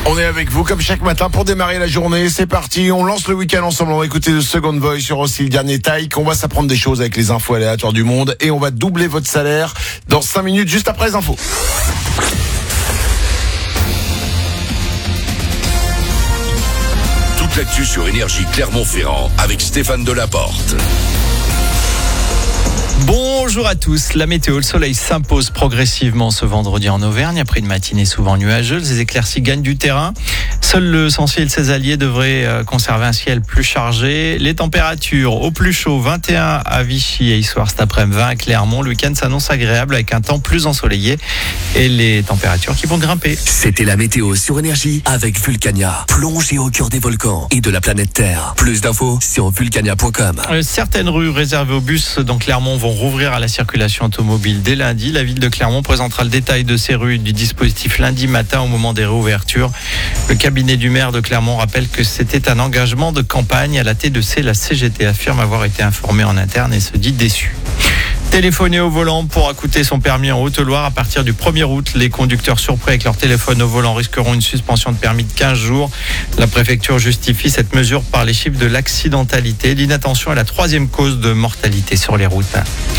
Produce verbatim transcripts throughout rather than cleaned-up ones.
On est avec vous comme chaque matin pour démarrer la journée. C'est parti, on lance le week-end ensemble. On va écouter le Second Voice sur aussi le dernier Taïk. On va s'apprendre des choses avec les infos aléatoires du monde et on va doubler votre salaire dans cinq minutes juste après les infos. Toute l'actu sur Énergie Clermont-Ferrand avec Stéphane Delaporte. Bonjour à tous, la météo, le soleil s'impose progressivement ce vendredi en Auvergne. Après une matinée souvent nuageuse, les éclaircies gagnent du terrain. Seul le Sancier et le ses alliés devraient conserver un ciel plus chargé. Les températures au plus chaud, vingt et un à Vichy et Issoire cet après-midi, vingt à Clermont. Le week-end s'annonce agréable avec un temps plus ensoleillé et les températures qui vont grimper. C'était la météo sur Énergie avec Vulcania. Plongée au cœur des volcans et de la planète Terre. Plus d'infos sur vulcania point com. Certaines rues réservées aux bus dans Clermont vont rouvrir à la circulation automobile dès lundi. La ville de Clermont présentera le détail de ces rues et du dispositif lundi matin au moment des réouvertures. Le cabinet du maire de Clermont rappelle que c'était un engagement de campagne. À la T deux C, la C G T affirme avoir été informée en interne et se dit déçue. Téléphoner au volant pour écouter son permis en Haute-Loire à partir du premier août. Les conducteurs surpris avec leur téléphone au volant risqueront une suspension de permis de quinze jours. La préfecture justifie cette mesure par les chiffres de l'accidentalité. L'inattention est la troisième cause de mortalité sur les routes.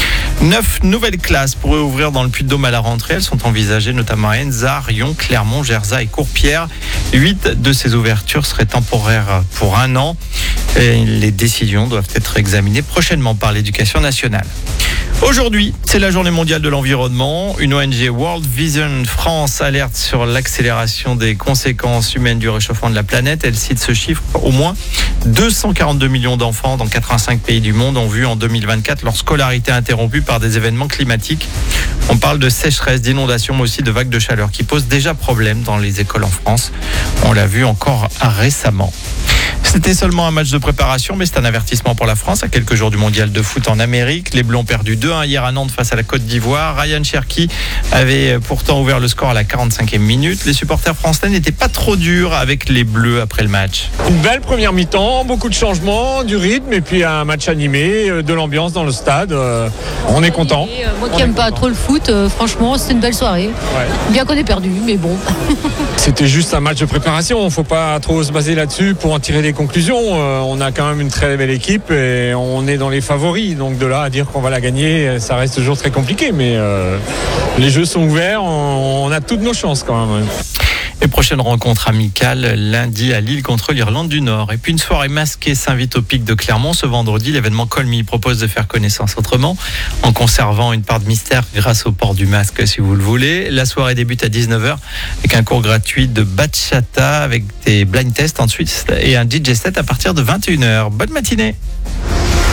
Neuf nouvelles classes pourraient ouvrir dans le Puy-de-Dôme à la rentrée. Elles sont envisagées notamment à Enzard, Rion, Clermont, Gerzat et Courpierre. Huit de ces ouvertures seraient temporaires pour un an. Et les décisions doivent être examinées prochainement par l'Éducation nationale. Aujourd'hui, c'est la journée mondiale de l'environnement. Une O N G World Vision France alerte sur l'accélération des conséquences humaines du réchauffement de la planète. Elle cite ce chiffre, au moins deux cent quarante-deux millions d'enfants dans quatre-vingt-cinq pays du monde ont vu en deux mille vingt-quatre leur scolarité interrompue par des événements climatiques. On parle de sécheresse, d'inondations, mais aussi de vagues de chaleur qui posent déjà problème dans les écoles en France. On l'a vu encore récemment. C'était seulement un match de préparation, mais c'est un avertissement pour la France à quelques jours du mondial de foot en Amérique. Les Bleus ont perdu deux un hier à Nantes face à la Côte d'Ivoire. Ryan Cherki avait pourtant ouvert le score à la quarante-cinquième minute. Les supporters français n'étaient pas trop durs avec les Bleus après le match. Une belle première mi-temps, beaucoup de changements, du rythme et puis un match animé, de l'ambiance dans le stade. On est content. Moi qui n'aime pas trop le foot, franchement, c'était une belle soirée. Ouais. Bien qu'on ait perdu, mais bon. C'était juste un match de préparation. Il ne faut pas trop se baser là-dessus pour en tirer des conclusions. On a quand même une très belle équipe et on est dans les favoris. Donc de là à dire qu'on va la gagner, ça reste toujours très compliqué. Mais euh, les jeux sont ouverts, on a toutes nos chances quand même. Et prochaine rencontre amicale lundi à Lille contre l'Irlande du Nord. Et puis une soirée masquée s'invite au Pic de Clermont ce vendredi. L'événement Call Me propose de faire connaissance autrement en conservant une part de mystère grâce au port du masque si vous le voulez. La soirée débute à dix-neuf heures avec un cours gratuit de bachata avec des blind tests ensuite et un D J set à partir de vingt et une heures. Bonne matinée.